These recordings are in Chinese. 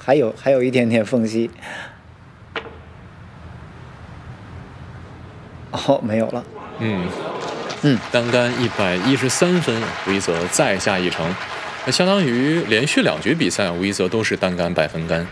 还有一点点缝隙。哦，没有了。 单杆113分，吴一泽再下一城，那相当于连续2局比赛，吴一泽都是单杆100分杆。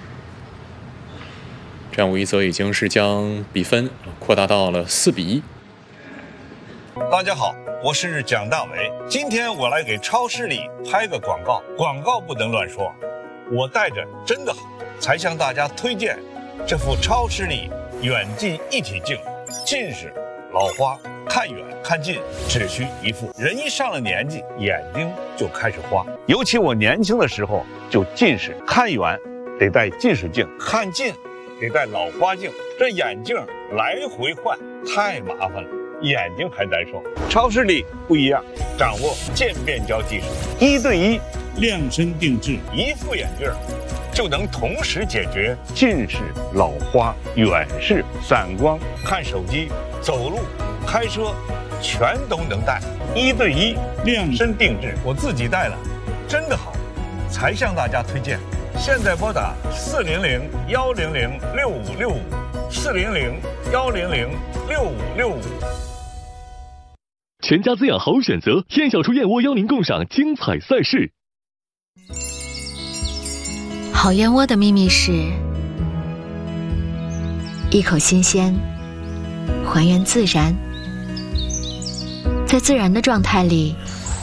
这样吴一泽已经是将比分扩大到了4比1。 大家好，我是蒋大为，今天我来给超视力拍个广告，广告不能乱说，我带着真的好，才向大家推荐这副超视力远近一体镜，近视、老花、看远看近只需一副。人一上了年纪，眼睛就开始花，尤其我年轻的时候就近视，看远得戴近视镜，看近得戴老花镜，这眼镜来回换太麻烦了，眼睛还难受。超视力不一样，掌握渐变焦技术，1对1量身定制，一副眼镜就能同时解决近视、老花、远视、散光、看手机、走路、开车，全都能戴。1对1量身定制，我自己戴了，真的好，才向大家推荐。现在拨打400-100-6565，400-100-6565。 全家滋养好选择，燕小厨燕窝邀您共赏精彩赛事。 好燕窝的秘密是一口新鲜，还原自然，在自然的状态里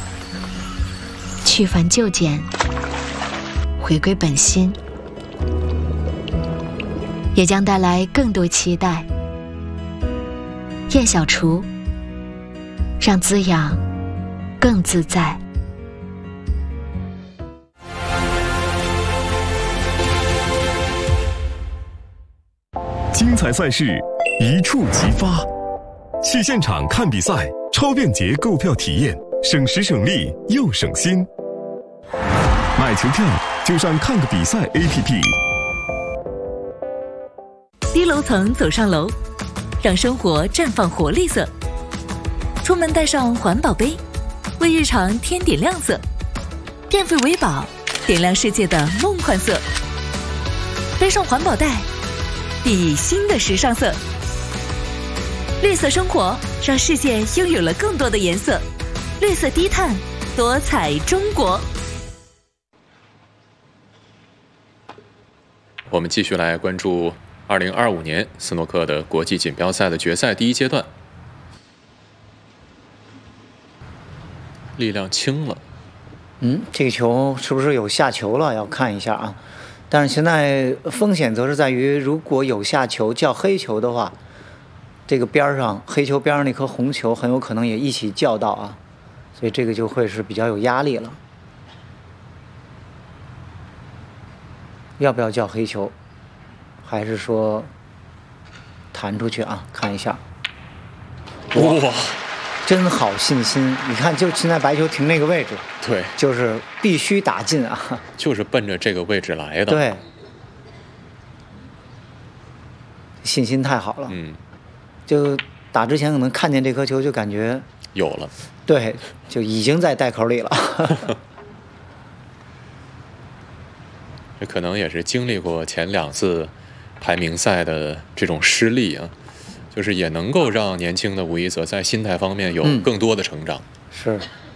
去繁就简，回归本心，也将带来更多期待。燕小厨，让滋养更自在。 精彩赛事一触即发，去现场看比赛，超便捷购票体验，省时省力又省心。买球票就上看个比赛 APP。 低楼层走上楼，让生活绽放活力色。出门带上环保杯，为日常添点亮色。电费为宝，点亮世界的梦幻色。背上环保袋，熠熠新的时尚色。绿色生活，让世界拥有了更多的颜色。绿色低碳，多彩中国。 我们继续来关注2025年斯诺克的国际锦标赛的决赛第1阶段。力量轻了， 这个球是不是有下球了？要看一下啊。但是现在风险则是在于，如果有下球叫黑球的话，这个边上黑球边上那颗红球很有可能也一起叫到啊，所以这个就会是比较有压力了。要不要叫黑球，还是说弹出去啊？看一下， 哇， 真好信心！你看，就现在白球停那个位置， 对， 就是必须打进啊， 就是奔着这个位置来的。 对，信心太好了。就打之前可能看见这颗球就感觉有了， 对，就已经在袋口里了。 这可能也是经历过前2次排名赛的这种失利啊，就是也能够让年轻的吴一泽在心态方面有更多的成长。 是。